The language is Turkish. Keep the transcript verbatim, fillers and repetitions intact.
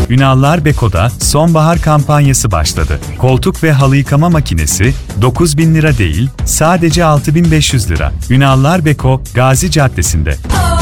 Ünallar Beko'da sonbahar kampanyası başladı. Koltuk ve halı yıkama makinesi dokuz bin lira değil, sadece altı bin beş yüz lira. Ünallar Beko, Gazi Caddesi'nde.